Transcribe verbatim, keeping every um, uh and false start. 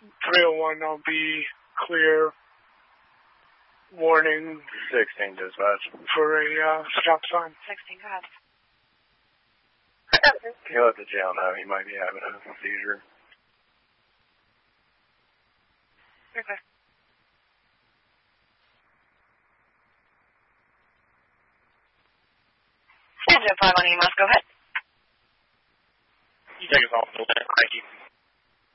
three oh one, I'll be clear. Warning. sixteen, dispatch. For a uh, stop sign. sixteen, go ahead. He'll let the jail know he might be having a seizure. You're clear. Engine five on E M S, go ahead. You take us off the left, thank you.